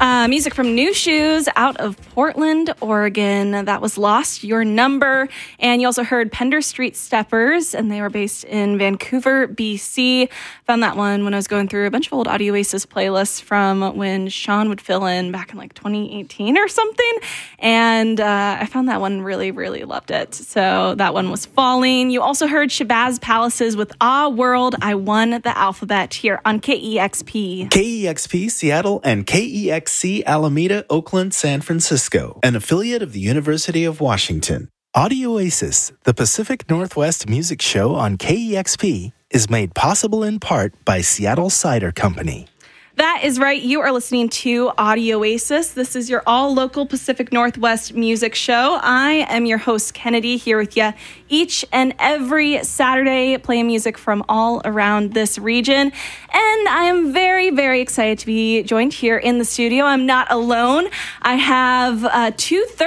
Music from New Shoes out of Portland, Oregon. That was Lost Your Number. And you also heard Pender Street Steppers, and they were based in Vancouver, BC. Found that one when I was going through a bunch of old Audio Oasis playlists from when Sean would fill in back in like 2018 or something. And I found that one, really, really loved it. So that one was Falling. You also heard Shabazz Palaces with Ah World, I Won the Alphabet here on KEXP. KEXP Seattle and KEXC Alameda, Oakland, San Francisco, an affiliate of the University of Washington. Audio Oasis, the Pacific Northwest music show on KEXP, is made possible in part by Seattle Cider Company. That is right. You are listening to Audio Oasis. This is your all-local Pacific Northwest music show. I am your host, Kennedy, here with you each and every Saturday, playing music from all around this region. And I am very, very excited to be joined here in the studio. I'm not alone. I have two